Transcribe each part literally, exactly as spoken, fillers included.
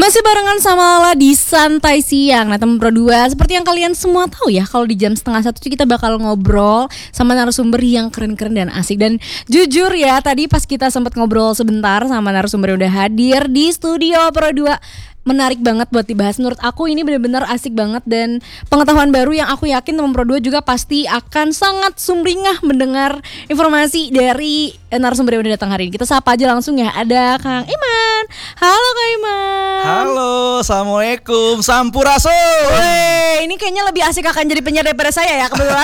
Masih barengan sama Lala di Santai Siang. Nah teman Pro dua, seperti yang kalian semua tahu ya, kalau di jam setengah satu kita bakal ngobrol sama narasumber yang keren-keren dan asik. Dan jujur ya, tadi pas kita sempat ngobrol sebentar sama narasumber yang udah hadir di studio Pro dua, menarik banget buat dibahas. Menurut aku ini benar-benar asik banget dan pengetahuan baru yang aku yakin teman Pro dua juga pasti akan sangat sumringah mendengar informasi dari narasumber yang udah datang hari ini. Kita sapa aja langsung ya, ada Kang Iman. Halo Kang Iman. Halo, assalamualaikum, sampurasun. Weh, ini kayaknya lebih asik akan jadi penyiar daripada saya ya kebetulan.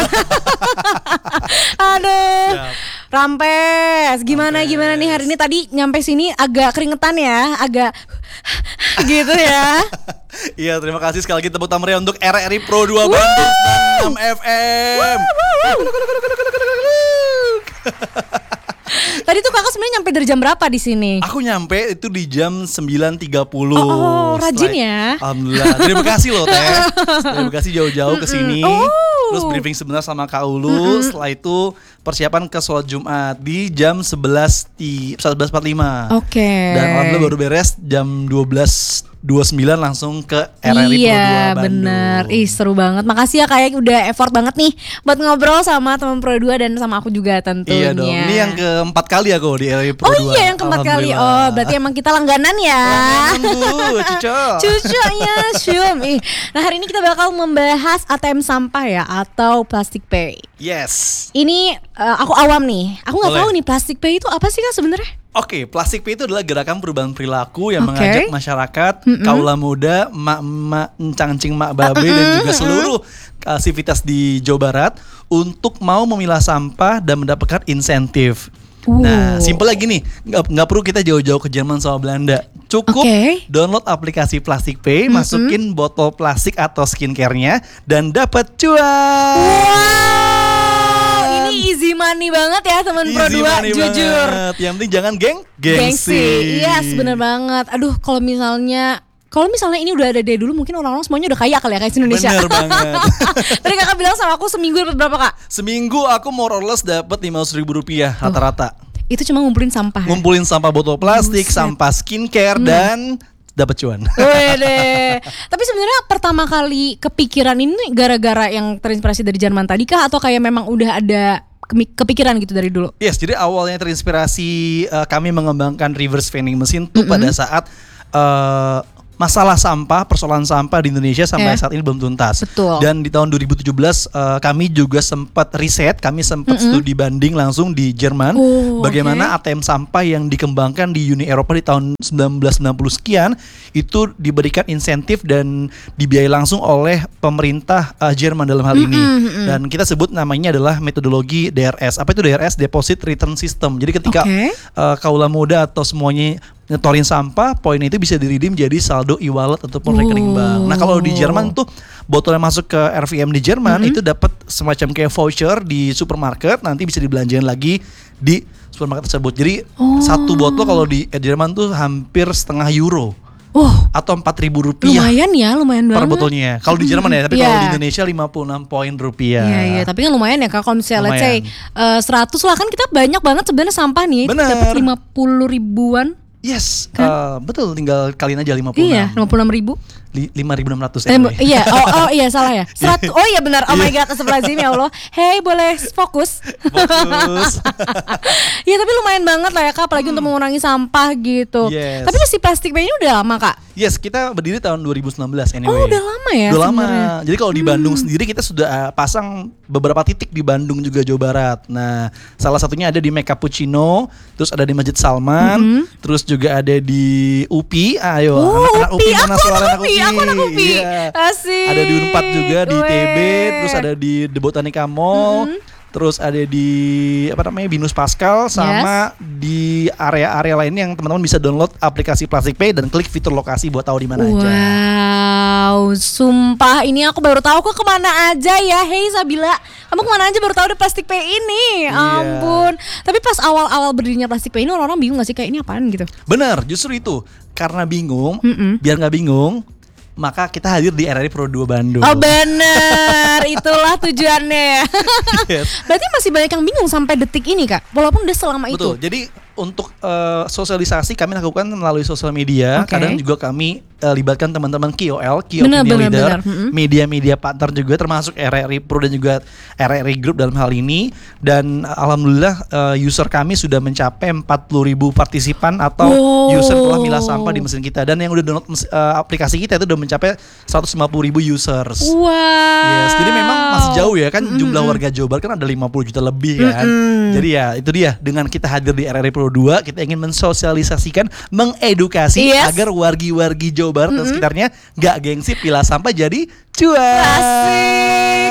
Aduh, Siap. Rampes, gimana Rampes. Gimana nih hari ini? Tadi nyampe sini agak keringetan ya, agak gitu ya. Iya, terima kasih sekali lagi tepuk tangan untuk R R I Pro dua Bandung enam F M. Tadi tuh kakak sebenarnya nyampe dari jam berapa di sini? Aku nyampe itu di jam sembilan tiga puluh. Oh, oh rajin ya. Alhamdulillah. Terima kasih loh Teh. Terima kasih jauh-jauh ke sini. Oh. Terus briefing sebentar sama Kak Ulu. Mm-hmm. Setelah itu persiapan ke sholat Jumat di jam sebelas empat puluh lima. Oke. Okay. Dan alhamdulillah baru beres jam dua belas dua puluh sembilan langsung ke R R I iya, Pro dua Bandung. Iya bener, ih seru banget. Makasih ya kayak udah effort banget nih buat ngobrol sama teman Pro dua dan sama aku juga tentunya. Iya dong, ini yang keempat kali aku di R R I Pro oh, dua. Oh iya yang keempat kali, oh berarti emang kita langganan ya. Langganan bu, cuco. Cucunya Syum. Nah hari ini kita bakal membahas A T M sampah ya, atau plastic pay. Yes. Ini uh, aku awam nih, aku nggak tahu nih plastic pay itu apa sih Kak sebenarnya? Oke, okay, plastic pay itu adalah gerakan perubahan perilaku yang okay. mengajak masyarakat, mm-hmm. kaula muda, emak-emak, encang-encing, mak babe, mm-hmm. dan juga seluruh aktivitas di Jawa Barat untuk mau memilah sampah dan mendapatkan insentif. Uh. Nah, simpel lagi nih, nggak nggak perlu kita jauh-jauh ke Jerman sama Belanda. Cukup okay. download aplikasi Plastic Pay, mm-hmm. masukin botol plastik atau skincare-nya dan dapat cuan. Wow. Easy money banget ya teman Pro dua, jujur. Banget. Yang penting jangan geng, gengsi. gengsi. Yes, benar banget. Aduh, kalau misalnya kalau misalnya ini udah ada dari dulu, mungkin orang-orang semuanya udah kaya kali ya, kayak Indonesia. Bener banget. Tadi kakak bilang sama aku seminggu dapat berapa Kak? Seminggu aku more or less dapat lima ratus ribu rupiah rata-rata. Itu cuma ngumpulin sampah ya? Ngumpulin sampah botol plastik, Buset. sampah skincare, hmm. dan dapat cuan. Wede. Tapi sebenarnya pertama kali kepikiran ini gara-gara yang terinspirasi dari Jerman tadi kah, atau kayak memang udah ada kepikiran gitu dari dulu? Yes, jadi awalnya terinspirasi uh, kami mengembangkan reverse vending machine tuh mm-hmm. pada saat uh, masalah sampah, persoalan sampah di Indonesia sampai yeah. saat ini belum tuntas. Betul. Dan di tahun dua ribu tujuh belas uh, kami juga sempat riset, kami sempat mm-hmm. studi banding langsung di Jerman, oh, bagaimana okay. A T M sampah yang dikembangkan di Uni Eropa di tahun sembilan belas sembilan puluh sekian itu diberikan insentif dan dibiayai langsung oleh pemerintah uh, Jerman dalam hal ini. Mm-hmm. Dan kita sebut namanya adalah metodologi D R S. Apa itu D R S? Deposit Return System. Jadi ketika okay. uh, kaula muda atau semuanya ngetorin sampah, poin itu bisa diredeem jadi saldo e-wallet ataupun oh. rekening bank. Nah kalau di Jerman tuh botol yang masuk ke R V M di Jerman mm-hmm. itu dapat semacam kayak voucher di supermarket, nanti bisa dibelanjain lagi di supermarket tersebut. Jadi oh. satu botol kalau di Jerman tuh hampir setengah euro. Oh, atau empat ribu rupiah. Lumayan ya, lumayan banget. Per botolnya. Kalau di Jerman ya, tapi yeah. kalau di Indonesia lima puluh enam poin rupiah. Iya, iya, tapi kan lumayan ya Kak. Kalau misalnya let's say uh, seratus lah, kan kita banyak banget sebenarnya sampah nih. Dapat lima puluh ribuan. Yes, kan? uh, betul, tinggal kaliin aja lima puluh enam. Iya, lima puluh enam ribu. lima ribu enam ratus eh, Iya, oh, oh iya salah ya. seratus Oh iya benar. Oh my god, astagfirullahaladzim ya Allah. Hey, boleh fokus. Fokus. Ya tapi lumayan banget lah ya Kak, apalagi hmm. untuk mengurangi sampah gitu. Yes. Tapi si plastic pay ini udah lama Kak? Yes, kita berdiri tahun dua ribu sembilan belas anyway. Oh, udah lama ya. Udah lama. Jadi kalau di Bandung hmm. sendiri kita sudah uh, pasang beberapa titik di Bandung juga, Jawa Barat. Nah, salah satunya ada di Mekapuccino, terus ada di Masjid Salman, mm-hmm. terus juga ada di U P I. Ayo, oh, anak-anak U P I mana suara anak U P I? Aku anak U P I. Iya. Asik. Ada di Unpad juga, di I T B, terus ada di The Botanica Mall. Mm-hmm. Terus ada di apa namanya Binus Pascal, sama yes. di area-area lainnya yang teman-teman bisa download aplikasi Plastic Pay dan klik fitur lokasi buat tahu di mana wow, aja. Wow, sumpah ini aku baru tahu kok kemana aja ya. Hey Sabila, kamu kemana aja baru tahu ada Plastic Pay ini? Iya. Ampun. Tapi pas awal-awal berdirinya Plastic Pay ini orang-orang bingung gak sih kayak ini apaan gitu? Bener, justru itu karena bingung, Mm-mm. biar nggak bingung. Maka kita hadir di R R I Pro dua Bandung. Oh benar, itulah tujuannya. Yes. Berarti masih banyak yang bingung sampai detik ini Kak, walaupun udah selama Betul. itu. Jadi untuk uh, sosialisasi kami lakukan melalui sosial media. Okay. Kadang juga kami uh, libatkan teman-teman K O L, Key Bener, Opinion bener, Leader, bener. Mm-hmm. media-media partner juga termasuk R R I Pro dan juga R R I Group dalam hal ini. Dan uh, alhamdulillah uh, user kami sudah mencapai empat puluh ribu partisipan atau wow. user telah milah sampah di mesin kita. Dan yang udah download uh, aplikasi kita itu udah mencapai seratus lima puluh ribu users. Wow. Yes, jadi memang masih jauh ya kan, mm-hmm. jumlah warga Jawa Barat kan ada lima puluh juta lebih kan. Mm-hmm. Jadi ya itu dia, dengan kita hadir di R R I Pro dua, kita ingin mensosialisasikan, mengedukasi yes. agar wargi-wargi Jawa Barat mm-hmm. dan sekitarnya gak gengsi pilah sampah jadi cuan. Asik,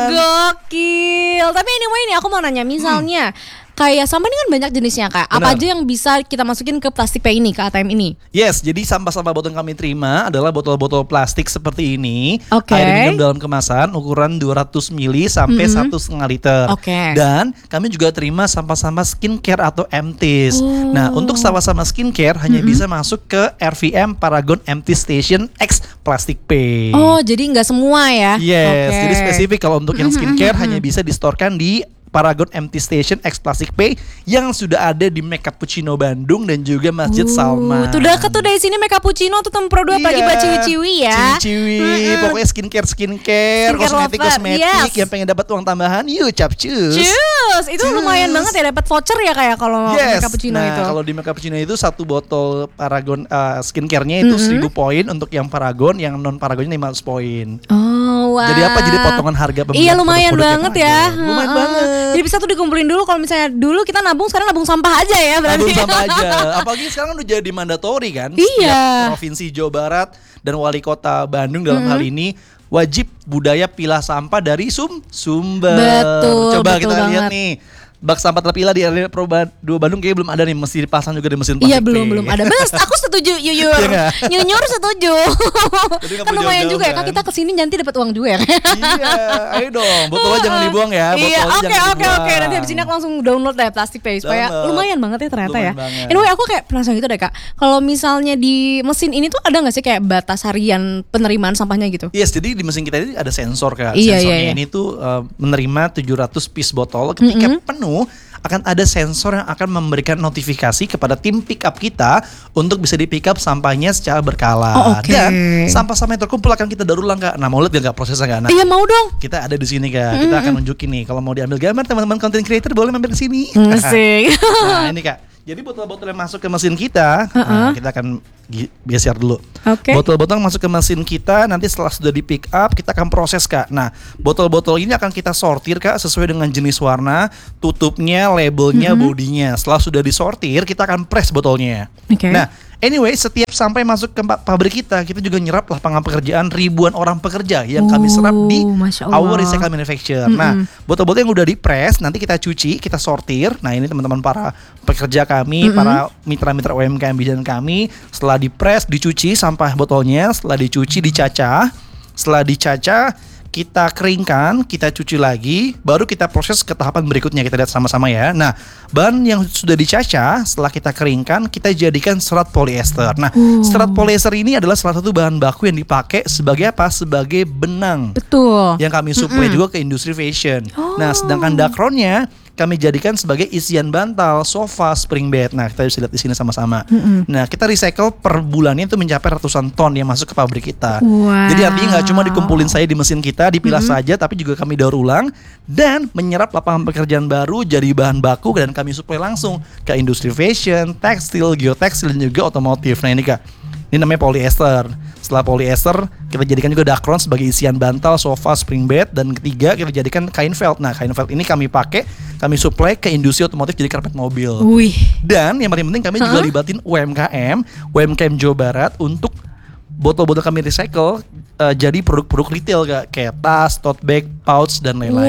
gokil. Tapi anyway ini aku mau nanya, misalnya hmm. kayak sampah ini kan banyak jenisnya Kak. Apa Benar. aja yang bisa kita masukin ke plastik pay ini, ke A T M ini? Yes, jadi sampah-sampah botol kami terima adalah botol-botol plastik seperti ini. Okay. Air minum dalam kemasan ukuran dua ratus mililiter sampai mm-hmm. satu koma lima liter. Okay. Dan kami juga terima sampah-sampah skincare atau M T S. Oh. Nah, untuk sampah-sampah skincare hanya mm-hmm. bisa masuk ke R V M Paragon M T Station X Plastic Pay. Oh, jadi nggak semua ya? Yes, okay. jadi spesifik kalau untuk yang skincare mm-hmm. hanya bisa distorkan di Paragon M T Station X Plastic Pay yang sudah ada di Mekapuccino Bandung dan juga Masjid uh, Salman. Tuh deket tuh dari sini Mekapuccino tuh Tempro dua, apalagi buat ciwi-ciwi ya. Ciwi-ciwi, mm-hmm. pokoknya skincare skincare, kosmetik kosmetik yes. yang pengen dapat uang tambahan, yuk capcus. Cus, itu cus. Lumayan banget ya, dapat voucher ya kayak kalau yes. Mekapuccino nah, itu. Kalau di Mekapuccino itu satu botol Paragon uh, skincare-nya itu mm-hmm. seribu poin untuk yang Paragon, yang non Paragonnya lima ratus poin. Oh, wow. Jadi apa? Jadi potongan harga pembelian. Iya lumayan banget ya. Lumayan uh, banget. Jadi bisa tuh dikumpulin dulu, kalau misalnya dulu kita nabung, sekarang nabung sampah aja ya berarti. Nabung sampah aja. Apalagi sekarang udah jadi mandatori kan. Iya. Setiap provinsi Jawa Barat dan wali kota Bandung dalam mm-hmm. hal ini wajib budaya pilah sampah dari sum sumber. Betul. Coba betul kita banget. lihat nih. Bak sampah terpilah di R R I Pro dua Bandung kayaknya belum ada nih, mesti dipasang juga di mesin plastik. Iya belum belum ada. Bas, aku setuju Yuyur. Nyunyur setuju. Kan lumayan juga ya Kak, kita kesini nanti dapat uang juga ya. Iya, ayo dong, botolnya jangan dibuang ya. Iya, oke oke oke. Nanti habis ini aku langsung download deh Plastic Pay supaya download. Lumayan banget ya ternyata lumayan ya. Banget. Anyway, aku kayak penasaran gitu deh Kak. Kalau misalnya di mesin ini tuh ada nggak sih kayak batas harian penerimaan sampahnya gitu? Yes, jadi di mesin kita ini ada sensor Kak. Iya, Sensornya iya, iya. ini tuh uh, menerima tujuh ratus piece botol. Ketika mm-hmm. penuh akan ada sensor yang akan memberikan notifikasi kepada tim pick up kita untuk bisa di pick up sampahnya secara berkala. Oh, okay. Dan sampah-sampah yang terkumpul akan kita daur ulang Kak. Nah, mau lihat gak prosesnya Kak? Nah, iya mau dong. Kita ada di sini Kak. Mm-hmm. Kita akan nunjukin nih. Kalau mau diambil gambar teman-teman content creator boleh mampir ke sini. Asik. Nah, ini Kak. Jadi botol-botol yang masuk ke mesin kita, uh-uh. nah, kita akan geser dulu. Okay. Botol-botol yang masuk ke mesin kita, nanti setelah sudah di pick up, kita akan proses Kak. Nah, botol-botol ini akan kita sortir Kak, sesuai dengan jenis warna, tutupnya, labelnya, mm-hmm. bodinya. Setelah sudah disortir, kita akan press botolnya. Okay. Nah, anyway, setiap sampai masuk ke pabrik kita, kita juga nyerap lapangan pekerjaan ribuan orang pekerja yang kami serap di our recycle manufacture. Mm-hmm. Nah, botol-botol yang udah di press, nanti kita cuci, kita sortir. Nah, ini teman-teman para pekerja kami, mm-hmm. para mitra-mitra U M K M bidan kami, setelah di press, dicuci sampah botolnya, setelah dicuci, dicacah, setelah dicacah, kita keringkan, kita cuci lagi, baru kita proses ke tahapan berikutnya. Kita lihat sama-sama ya. Nah, bahan yang sudah dicacah, setelah kita keringkan, kita jadikan serat polyester. Nah, uh. serat polyester ini adalah salah satu bahan baku yang dipakai sebagai apa? Sebagai benang. Betul. Yang kami supply mm-hmm. juga ke industri fashion. Oh. Nah, sedangkan dakronnya kami jadikan sebagai isian bantal, sofa, spring bed. Nah, kita bisa lihat di sini sama-sama. Mm-hmm. Nah, kita recycle per bulannya itu mencapai ratusan ton yang masuk ke pabrik kita. Wow. Jadi artinya nggak cuma dikumpulin saya di mesin kita, dipilah mm-hmm. saja, tapi juga kami daur ulang dan menyerap lapangan pekerjaan baru jadi bahan baku dan kami supply langsung ke industri fashion, tekstil, geotekstil dan juga otomotif. Nah, ini Kak, ini namanya polyester. Setelah polyester, kita jadikan juga dakron sebagai isian bantal, sofa, spring bed. Dan ketiga, kita jadikan kain felt. Nah, kain felt ini kami pakai, kami supply ke industri otomotif jadi karpet mobil. Wih. Dan yang paling penting kami huh? juga libatin U M K M, U M K M Jawa Barat untuk botol-botol kami recycle uh, jadi produk-produk retail Kak, kayak tas, tote bag, pouch dan lain-lain.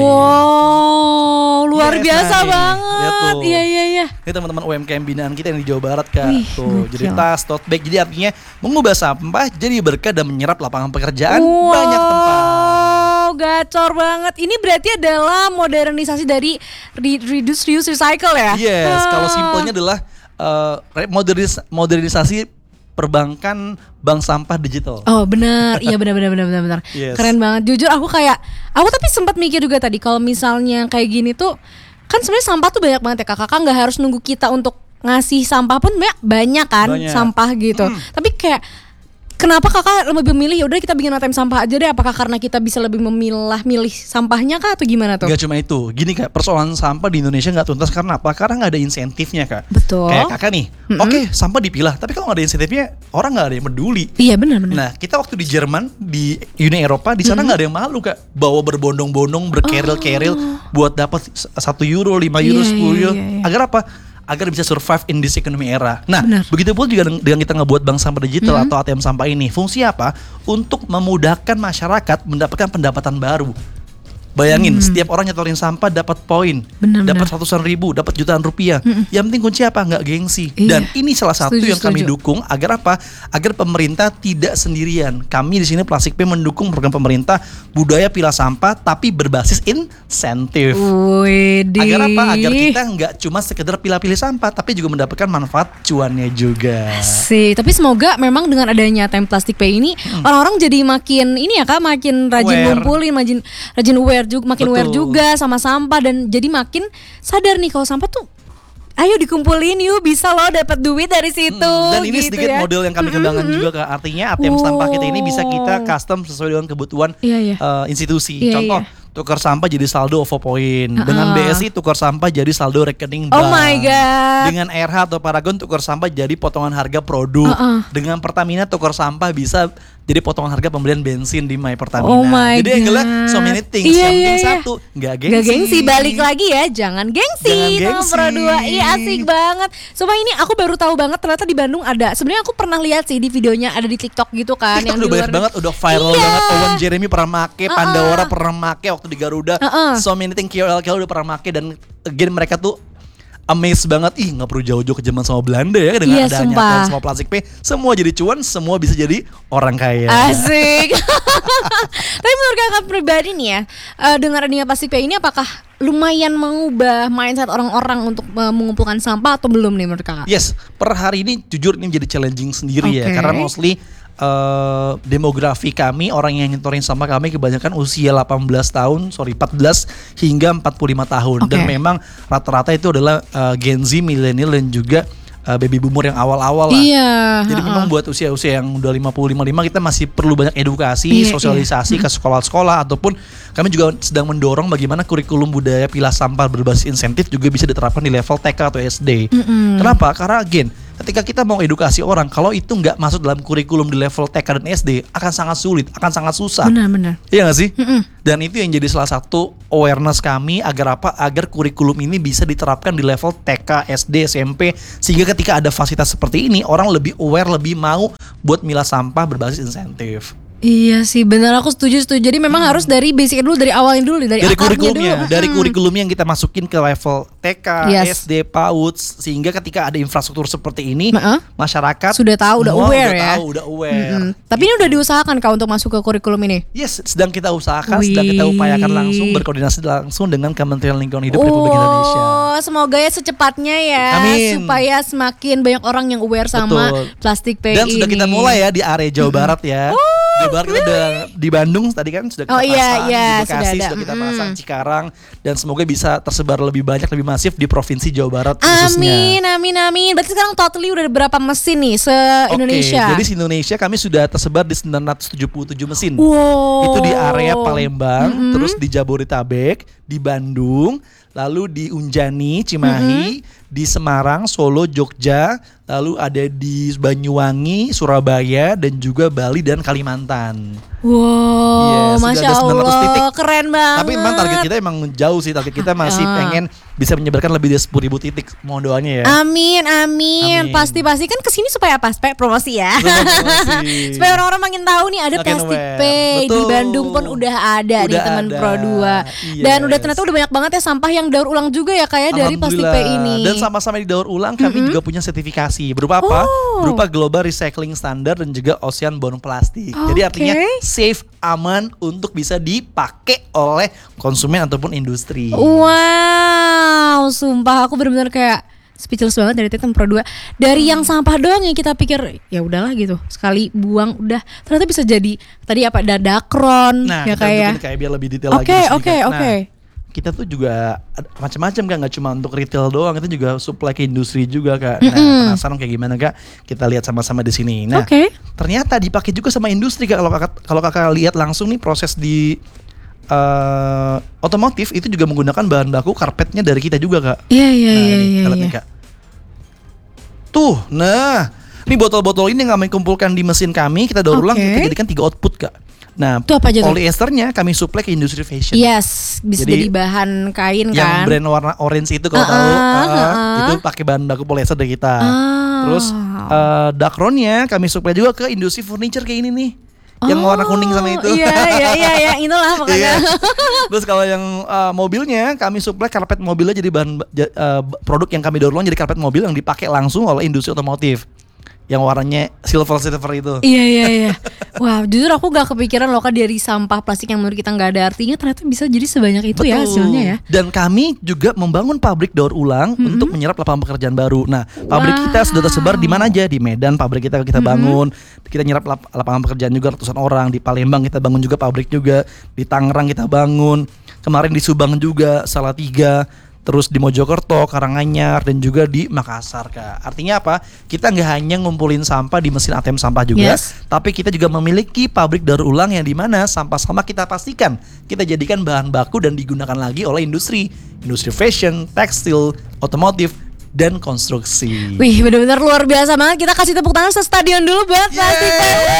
Wow, luar yes, biasa nah, banget. Iya iya iya. Ini teman-teman U M K M binaan kita yang di Jawa Barat Kak. Wih, tuh, gokil. jadi tas, tote bag. Jadi artinya mengubah sampah jadi berkah dan menyerap lapangan pekerjaan wow, banyak tempat. Wow, gacor banget. Ini berarti adalah modernisasi dari re- reduce, reuse, recycle ya? Yes, ah. kalau simpelnya adalah uh, modernis- modernisasi perbankan bank sampah digital. Oh benar, iya benar benar benar benar benar. Yes. Keren banget. Jujur aku kayak, aku tapi sempat mikir juga tadi kalau misalnya kayak gini tuh, kan sebenarnya sampah tuh banyak banget ya Kak. Kakak nggak harus nunggu kita untuk ngasih sampah pun banyak kan Banyak. sampah gitu. Hmm. Tapi kayak kenapa kakak lebih memilih ya udah kita bikin A T M sampah aja deh? Apakah karena kita bisa lebih memilah milih sampahnya kah atau gimana tuh? Gak cuma itu, gini kak, persoalan sampah di Indonesia nggak tuntas karena apa? Karena nggak ada insentifnya kak. Betul. Kayak kakak nih, mm-hmm. oke okay, sampah dipilah, tapi kalau nggak ada insentifnya orang nggak ada yang peduli. Iya benar-benar. Nah kita waktu di Jerman, di Uni Eropa, di sana nggak mm-hmm. ada yang malu kak, bawa berbondong-bondong, berkeril-keril oh. buat dapat satu euro, lima euro, yeah, sepuluh euro. Yeah, yeah, yeah. Agar apa? Agar bisa survive in this economy era. Nah, benar. begitu pun juga dengan kita ngebuat bank sampah digital mm-hmm. atau A T M sampah ini. Fungsi apa? Untuk memudahkan masyarakat mendapatkan pendapatan baru. Bayangin, hmm. setiap orang nyetorin sampah dapat poin, dapat ratusan ribu, dapat jutaan rupiah. Hmm. Yang penting kunci apa? Nggak gengsi. Iya. Dan ini salah satu setuju, yang kami setuju. dukung agar apa? Agar pemerintah tidak sendirian. Kami di sini Plastik Pay mendukung program pemerintah budaya pilah sampah tapi berbasis insentif. Widih. Agar apa? Agar kita nggak cuma sekedar pilah-pilih sampah, tapi juga mendapatkan manfaat cuannya juga. Sih, tapi semoga memang dengan adanya A T M Plastik Pay ini hmm. orang-orang jadi makin ini ya kak, makin rajin aware. ngumpulin, makin rajin aware juga, makin Betul. aware juga sama sampah dan jadi makin sadar nih kalau sampah tuh ayo dikumpulin yuk, bisa loh dapat duit dari situ. Hmm, dan ini gitu sedikit ya. model yang kami kembangkan mm-hmm. juga kak. Artinya A T M wow. sampah kita ini bisa kita custom sesuai dengan kebutuhan iya, iya. Uh, institusi. Iya, Contoh iya. tukar sampah jadi saldo OVO Point. Uh-uh. Dengan B S I tukar sampah jadi saldo rekening bank. Oh my god. Dengan R H atau Paragon tukar sampah jadi potongan harga produk. Uh-uh. Dengan Pertamina tukar sampah bisa jadi potongan harga pembelian bensin di My Pertamina. Oh my jadi yang gelap so many things. Iya, yang iya, penting iya. satu, nggak gengsi. Gak gengsi, balik lagi ya, jangan gengsi. Jangan gengsi. Nomor dua, iya asik banget. Sumpah ini aku baru tahu banget ternyata di Bandung ada. Sebenarnya aku pernah lihat sih di videonya ada di TikTok gitu kan. TikTok yang udah di banyak luar banget, udah viral iya. banget. Owen Jeremy pernah make, uh-uh. Pandawara pernah make waktu di Garuda. Uh-uh. So many things K O L K O L udah pernah make. Dan again mereka tuh amazed banget, ih nggak perlu jauh-jauh ke zaman sama Belanda ya dengan iya, adanya sumpah. semua Plastik Pay, semua jadi cuan, semua bisa jadi orang kaya. Asik. Tapi menurut kakak pribadi nih ya, uh, dengan adanya Plastik Pay ini apakah lumayan mengubah mindset orang-orang untuk uh, mengumpulkan sampah atau belum nih menurut kakak? Yes, per hari ini jujur ini menjadi challenging sendiri okay. ya, karena mostly Uh, demografi kami, orang yang nyetorin sampah kami kebanyakan usia delapan belas tahun, sorry empat belas hingga empat puluh lima tahun. Okay. Dan memang rata-rata itu adalah uh, Gen Z, milenial dan juga uh, baby boomer yang awal-awal lah. Iya. Jadi uh-uh. memang buat usia-usia yang udah lima puluh lima puluh lima kita masih perlu banyak edukasi, iya, sosialisasi iya. ke sekolah-sekolah ataupun kami juga sedang mendorong bagaimana kurikulum budaya pilah sampah berbasis insentif juga bisa diterapkan di level T K atau S D. Mm-mm. Kenapa? Karena again ketika kita mau edukasi orang, kalau itu nggak masuk dalam kurikulum di level T K dan S D, akan sangat sulit, akan sangat susah. Benar-benar. Iya nggak sih? Mm-mm. Dan itu yang jadi salah satu awareness kami agar apa? Agar kurikulum ini bisa diterapkan di level T K, S D, S M P, sehingga ketika ada fasilitas seperti ini, orang lebih aware, lebih mau buat milah sampah berbasis insentif. Iya sih benar, aku setuju setuju. Jadi memang hmm. harus dari basic dulu, dari awalnya dulu, dari, dari kurikulumnya, dulu. dari hmm. kurikulumnya yang kita masukin ke level T K, yes. S D, PAUD, sehingga ketika ada infrastruktur seperti ini, uh-uh. masyarakat sudah tahu, udah aware udah ya. Tahu, udah aware. Mm-hmm. Tapi ini udah diusahakan kak untuk masuk ke kurikulum ini? Yes, sedang kita usahakan, Wih. sedang kita upayakan langsung, berkoordinasi langsung dengan Kementerian Lingkungan Hidup oh, Republik Indonesia. Semoga ya secepatnya ya, Amin. supaya semakin banyak orang yang aware sama Betul. Plastik Pay Dan ini. sudah kita mulai ya di area Jawa mm-hmm. Barat ya. Oh, Jawa Barat kita udah di Bandung tadi kan sudah kita oh, pasang, iya, iya, di Bekasi sudah, sudah, ada. kita mm. pasang, Cikarang, dan semoga bisa tersebar lebih banyak, lebih masif di provinsi Jawa Barat khususnya. Amin, amin, amin. Berarti sekarang totally udah berapa mesin nih se-Indonesia? Oke, jadi di Indonesia kami sudah tersebar di sembilan ratus tujuh puluh tujuh mesin. Wow. Itu di area Palembang, mm-hmm. terus di Jabodetabek, di Bandung, lalu di Unjani, Cimahi, mm-hmm. di Semarang, Solo, Jogja, lalu ada di Banyuwangi, Surabaya, dan juga Bali dan Kalimantan. Wow, yes, Masya Allah, titik. Keren banget. Tapi memang target kita emang jauh sih, target kita masih uh. pengen bisa menyebarkan lebih dari sepuluh ribu titik. Mohon doanya ya. Amin, amin. Pasti-pasti kan kesini supaya apa? Supaya promosi ya. Promosi. Supaya orang-orang makin tahu nih ada Plastik Pay. Di Bandung pun udah ada udah nih teman Pro dua. Yes. Dan udah ternyata udah banyak banget ya sampah yang daur ulang juga ya kayak dari Plastik Pay ini. Dan sama-sama di daur ulang kami mm-hmm. juga punya sertifikasi. Berupa apa? Oh. Berupa Global Recycling Standard dan juga Ocean Bound Plastic. Okay. Jadi artinya safe, aman untuk bisa dipakai oleh konsumen ataupun industri. Wow, sumpah aku benar-benar kayak speechless banget dari Titan Pro dua. Dari hmm. yang sampah doang yang kita pikir ya udahlah gitu, sekali buang udah, ternyata bisa jadi tadi apa dadakron nah, ya kayak. Nah, kayak biar lebih detail okay, lagi. Oke, oke, oke. kita tuh juga macam-macam Kak, nggak cuma untuk retail doang, kita juga supply ke industri juga Kak. Nah, Mm-mm. penasaran kayak gimana Kak? Kita lihat sama-sama di sini. Nah, Oke. ternyata dipakai juga sama industri Kak. Kalau Kakak kalau Kakak lihat langsung nih proses di uh, otomotif itu juga menggunakan bahan baku karpetnya dari kita juga Kak. Iya iya Nah, iya ini, iya. kita lihat iya. nih, Kak. Tuh, nah, ini botol-botol ini yang kami kumpulkan di mesin kami, kita daur ulang, Oke. kita jadikan tiga output Kak. Nah, Itu apa aja tuh? polyesternya kami supply ke industri fashion. Yes, bisa Jadi, jadi bahan kain Yang kan. brand warna orange itu kalau Uh-uh, tahu, uh, uh-uh. itu pakai bahan baku polyester dari kita. Ah. Terus uh, Dacronnya kami supply juga ke industri furniture kayak ini nih, yang warna kuning sama itu. Iya iya iya iya itulah pokoknya. Iya. Terus kalau yang uh, mobilnya kami supply karpet mobilnya jadi bahan ja- uh, produk yang kami daur ulang jadi karpet mobil yang dipakai langsung oleh industri otomotif. Yang warnanya silver silver itu. Iya iya iya. Wah, jujur aku gak kepikiran loh Kak, dari sampah plastik yang menurut kita nggak ada artinya ternyata bisa jadi sebanyak itu ya hasilnya ya. Dan kami juga membangun pabrik daur ulang mm-hmm. untuk menyerap lapangan pekerjaan baru. Nah, pabrik Wow. kita sudah tersebar di mana aja, di Medan pabrik kita kita bangun, mm-hmm. kita nyerap lap- lapangan pekerjaan juga ratusan orang, di Palembang kita bangun juga pabrik juga, di Tangerang kita bangun, kemarin di Subang juga, Salatiga, terus di Mojokerto, Karanganyar, dan juga di Makassar Kak. Artinya apa? Kita nggak hanya ngumpulin sampah di mesin A T M sampah juga, Yes. tapi kita juga memiliki pabrik daur ulang yang dimana sampah-sampah kita pastikan kita jadikan bahan baku dan digunakan lagi oleh industri, industri fashion, tekstil, otomotif, dan konstruksi. Wih, benar-benar luar biasa banget. Kita kasih tepuk tangan se-stadion dulu buat plastik.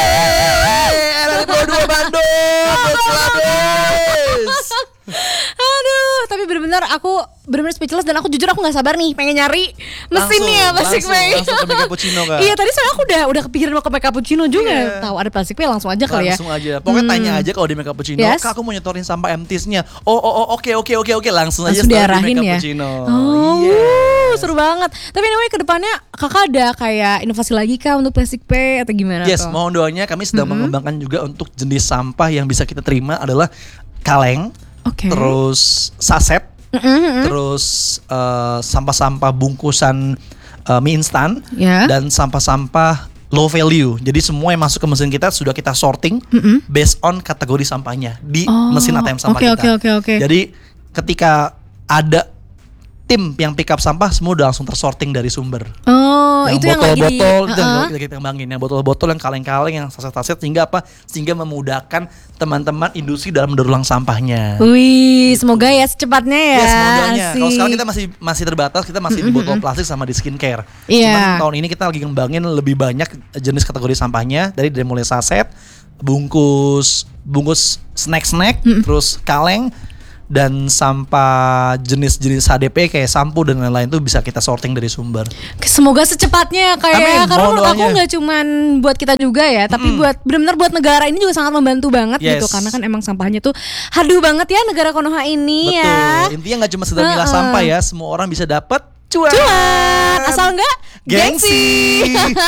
Yeay! L dua puluh dua Bandung, Selabes! Aduh, tapi benar-benar aku benar-benar speechless dan aku jujur aku nggak sabar nih pengen nyari mesinnya Langsung, plastik langsung, pay. langsung ke Mega Cappuccino, Kak. Iya, tadi soalnya aku udah udah kepikiran mau ke Mega Cappuccino juga. Iya. Tahu ada plastik pay langsung aja kali ya. Langsung aja. Pokoknya Hmm. tanya aja kalau di Mega Cappuccino, Yes. Kak aku mau nyetorin sampah M T S-nya. Oh, oh, oh, oke, oke, oke, oke, langsung, Langsung aja setelah diarahin di Mega ya. Cappuccino. Oh, Iya. wuh, seru banget. Tapi anyway ke depannya Kakak ada kayak inovasi lagi Kak untuk plastik pay atau gimana Yes, tuh? mohon doanya kami sedang mengembangkan juga untuk jenis sampah yang bisa kita terima adalah kaleng, Oke. terus saset, Mm-mm. terus eh, sampah-sampah bungkusan eh, mie instan, Ya. dan sampah-sampah low value. Jadi semua yang masuk ke mesin kita sudah kita sorting Mm-mm. based on kategori sampahnya di Oh, mesin A T M sampah oke, kita. oke, oke, oke. Jadi ketika ada tim yang pick up sampah semua udah langsung tersorting dari sumber. Oh, yang itu yang lagi di- botol-botol itu yang Uh-uh. lagi kita kembangin, yang botol-botol, yang kaleng-kaleng, yang saset-saset, sehingga apa? Sehingga memudahkan teman-teman industri dalam mendaur ulang sampahnya. Wih, semoga ya secepatnya ya. Ya semuanya. Kalau Asik. sekarang kita masih masih terbatas, kita masih di botol plastik sama di skincare. Iya. Cuman tahun ini kita lagi ngembangin lebih banyak jenis kategori sampahnya, dari dari mulai saset, bungkus, bungkus snack-snack, terus kaleng, dan sampah jenis-jenis H D P kayak sampo dan lain-lain tuh bisa kita sorting dari sumber. Semoga secepatnya kayak Amin, karena mohon menurut aku doanya. nggak cuman buat kita juga ya, tapi buat benar-benar buat negara ini juga sangat membantu banget Yes. gitu karena kan emang sampahnya tuh haduh banget ya negara Konoha ini ya. Betul. Intinya nggak cuma sekedar milah Uh-uh. sampah ya, semua orang bisa dapat cuan. Cuan, asal enggak Gengsi.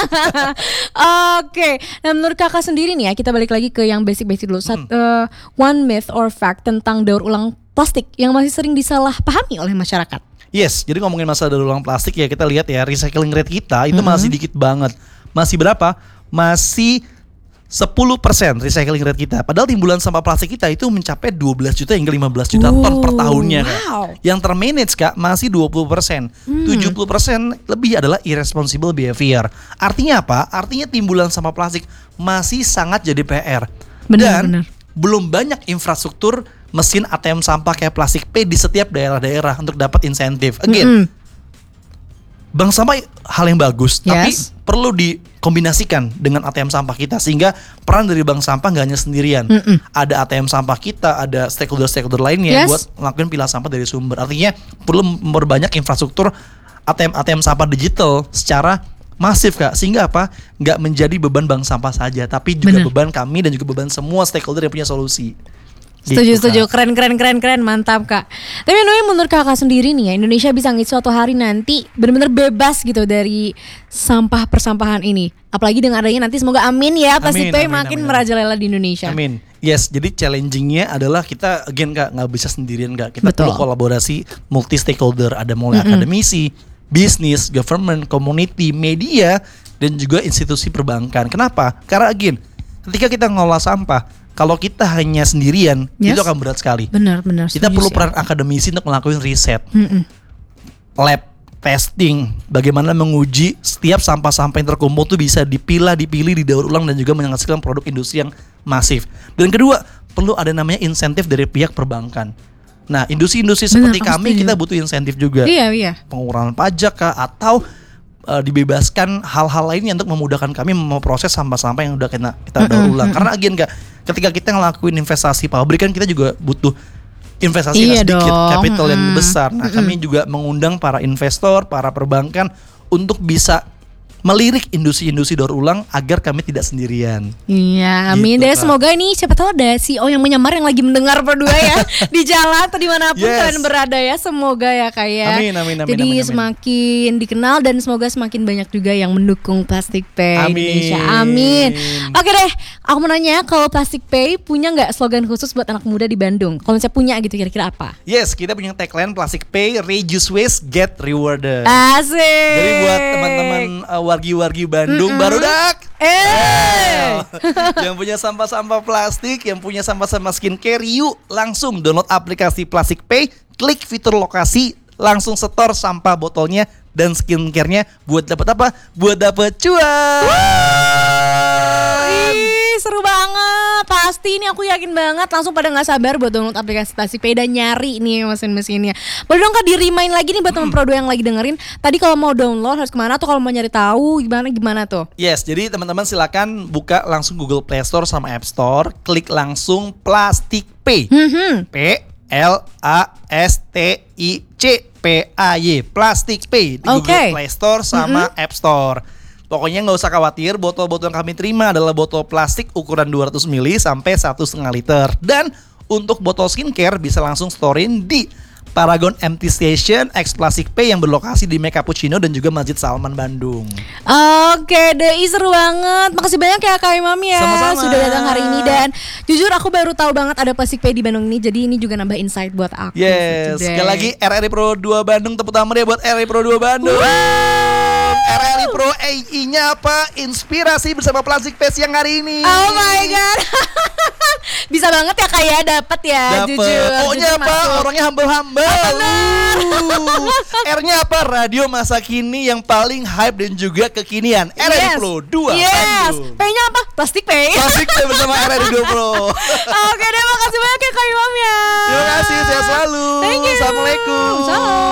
Oke, nah menurut kakak sendiri nih ya, kita balik lagi ke yang basic-basic dulu. Sat, eh, one myth or fact tentang daur ulang plastik yang masih sering disalahpahami oleh masyarakat. Yes, jadi ngomongin masalah daur ulang plastik ya, kita lihat ya recycling rate kita itu masih dikit banget. Masih berapa? Masih sepuluh persen recycling rate kita. Padahal timbulan sampah plastik kita itu mencapai dua belas juta hingga lima belas juta ton per tahunnya. Kak. Wow. Yang termanage Kak masih dua puluh persen. tujuh puluh persen lebih adalah irresponsible behavior. Artinya apa? Artinya timbulan sampah plastik masih sangat jadi P R. Benar, Dan benar. belum banyak infrastruktur mesin A T M sampah kayak plastik P di setiap daerah-daerah untuk dapat insentif. Again, Mm-mm. bank sampah hal yang bagus, tapi Yes. perlu dikombinasikan dengan A T M sampah kita sehingga peran dari bank sampah nggak hanya sendirian. Mm-mm. Ada A T M sampah kita, ada stakeholder-stakeholder lainnya Yes. buat melakukan pilah sampah dari sumber. Artinya perlu memperbanyak infrastruktur A T M A T M sampah digital secara masif Kak, sehingga apa? Nggak menjadi beban bank sampah saja, tapi juga Bener. beban kami dan juga beban semua stakeholder yang punya solusi. Setuju, Gitu, setuju. Kak. Keren, keren, keren, keren. Mantap, Kak. Tapi anyway, menurut kakak sendiri nih ya, Indonesia bisa nggak suatu hari nanti benar-benar bebas gitu dari sampah persampahan ini. Apalagi dengan adanya nanti semoga amin ya, plastik Amin, pay amin, makin amin, amin. merajalela di Indonesia. Amin. Yes, jadi challengingnya adalah kita again Kak nggak bisa sendirian Kak. Kita Betul. perlu kolaborasi multi stakeholder. Ada mulai akademisi, bisnis, government, community, media, dan juga institusi perbankan. Kenapa? Karena again ketika kita ngolah sampah, kalau kita hanya sendirian, Yes. itu akan berat sekali. Benar, benar. Kita setuju perlu sih peran aku. akademisi untuk melakukan riset, Mm-mm. lab, testing, bagaimana menguji setiap sampah-sampah yang terkumpul tuh bisa dipilah, dipilih, didaur ulang dan juga menghasilkan produk industri yang masif. Dan kedua, perlu ada namanya insentif dari pihak perbankan. Nah, industri-industri Benar, seperti aku kami setuju. kita butuh insentif juga. Iya, iya. Pengurangan pajak kah atau uh, dibebaskan hal-hal lainnya untuk memudahkan kami memproses sampah-sampah yang udah kita kita daur ulang. Karena again Kak, ketika kita ngelakuin investasi pabrik kan kita juga butuh investasi yang Iya sedikit, dong, capital yang mm-mm. besar. Nah, kami juga mengundang para investor, para perbankan untuk bisa melirik industri-industri daur ulang agar kami tidak sendirian. Iya, amin Gitu, deh. Kak. Semoga ini siapa tahu ada C E O yang menyamar yang lagi mendengar berdua ya di jalan atau dimanapun Yes. kalian berada ya. Semoga ya Kak ya. Amin, amin, amin, Jadi amin, amin. semakin dikenal dan semoga semakin banyak juga yang mendukung Plastic Pay Amin. Indonesia. Amin. Oke deh, aku mau nanya kalau Plastic Pay punya nggak slogan khusus buat anak muda di Bandung? Kalau saya punya gitu kira-kira apa? Yes, kita punya tagline Plastic Pay, Reduce Waste, Get Rewarded. Asik. Jadi buat teman-teman uh, wargi-wargi Bandung barudak, Eh. yang punya sampah-sampah plastik, yang punya sampah-sampah skincare, yuk langsung download aplikasi Plastic Pay, klik fitur lokasi, langsung setor sampah botolnya dan skincare-nya buat dapat apa? Buat dapat cuan. Ih, seru banget. Pasti ini aku yakin banget langsung pada nggak sabar buat download aplikasi Plastic Pay dan nyari nih mesin-mesinnya. Boleh dong Kak di remind lagi nih buat teman Pro dua yang lagi dengerin. Tadi kalau mau download harus kemana tuh, kalau mau nyari tahu gimana gimana tuh? Yes, jadi teman-teman silakan buka langsung Google Play Store sama App Store, klik langsung Plastic Pay. Hmm. P L A S T I C P A Y, Plastic Pay di Oke. Google Play Store sama App Store. Pokoknya nggak usah khawatir, botol-botol yang kami terima adalah botol plastik ukuran dua ratus mililiter sampai satu koma lima liter. Dan untuk botol skincare bisa langsung storein di Paragon M T Station X Plastic Pay yang berlokasi di Mekapuccino dan juga Masjid Salman Bandung. Oke deh, ih, seru banget. Makasih banyak ya Kak Imam ya Sama-sama. sudah datang hari ini. Dan jujur aku baru tahu banget ada Plastic Pay di Bandung ini. Jadi ini juga nambah insight buat aku. Yes, gitu deh. sekali lagi R R I Pro dua Bandung, tepuk tangan ya buat R R I Pro dua Bandung. R R I Pro A I-nya apa? Inspirasi bersama Plastic Pay siang hari ini. Oh my god. Bisa banget ya Kak ya, dapat ya. Dapet. Jujur. O-nya jujur apa? masuk. Orangnya humble-humble. Uh. R-nya apa? Radio masa kini yang paling hype dan juga kekinian. R R I Yes. Pro dua Yes. Bandung. P-nya apa? Plastic Pay. Plastic Pay bersama R R I dua Pro. Oke deh, makasih banyak ya Kak Imam ya. Terima kasih, sehat selalu. Thank you. Assalamualaikum. Salam.